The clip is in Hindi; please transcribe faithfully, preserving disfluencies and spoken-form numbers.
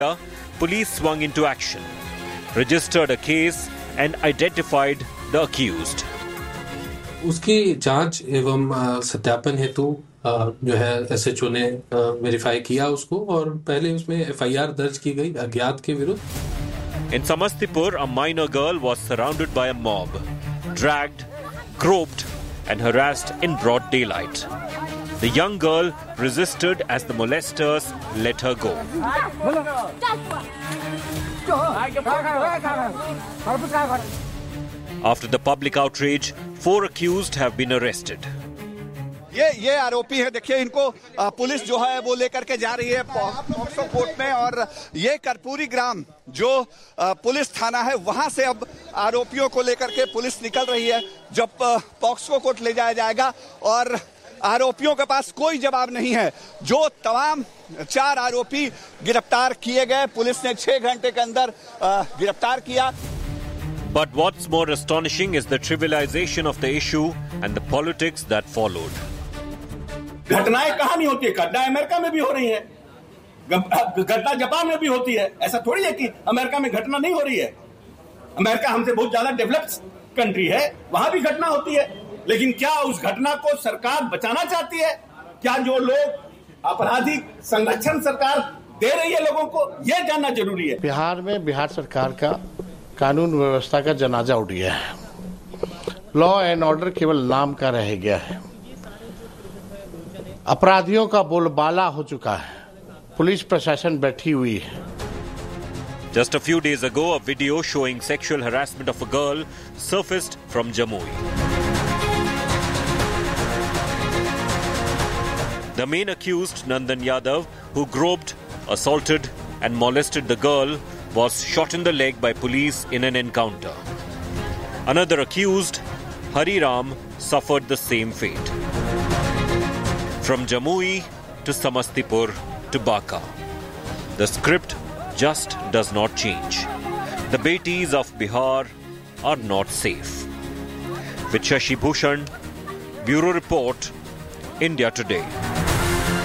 Police swung into action, registered a case and identified the accused. उसकी जांच एवं सत्यापन हेतु जो है एसएचओ ने वेरीफाई किया उसको और पहले उसमें एफआईआर दर्ज की गई अज्ञात के विरुद्ध. In Samastipur, a minor girl was surrounded by a mob, dragged, groped and harassed in broad daylight. The young girl resisted as the molesters let her go. After the public outrage, four accused have been arrested. ये ये आरोपी है, देखिए इनको पुलिस जो है वो लेकर के जा रही है पॉक्सो कोर्ट में और ये कर्पूरी ग्राम जो पुलिस थाना है वहां से अब आरोपियों को लेकर के पुलिस निकल रही है. जब पॉक्सो कोर्ट ले जाया जाएगा और आरोपियों के पास कोई जवाब नहीं है. जो तमाम चार आरोपी गिरफ्तार किए गए, पुलिस ने छह घंटे के अंदर गिरफ्तार किया. But what's more astonishing is the trivialization of the issue and the politics that followed. घटनाएं कहां नहीं होती है, घटना अमेरिका में भी हो रही है, घटना जापान में भी होती है. ऐसा थोड़ी है कि अमेरिका में घटना नहीं हो रही है. अमेरिका हमसे बहुत ज्यादा डेवलप्ड कंट्री है, वहां भी घटना होती है. लेकिन क्या उस घटना को सरकार बचाना चाहती है? क्या जो लोग आपराधिक संरक्षण सरकार दे रही है लोगों को, यह जानना जरूरी है. बिहार में बिहार सरकार का कानून व्यवस्था का जनाजा उठ गया है. लॉ एंड ऑर्डर केवल नाम का रह गया है. अपराधियों का बोलबाला हो चुका है. पुलिस प्रशासन बैठी हुई है. Just a few days ago, a video showing sexual harassment of a girl surfaced from Jamui. The main accused, Nandan Yadav, who groped, assaulted and molested the girl, was shot in the leg by police in an encounter. Another accused, Hari Ram, suffered the same fate. From Jamui to Samastipur to Baka, the script just does not change. The Betis of Bihar are not safe. With Shashi Bhushan, Bureau Report, India Today.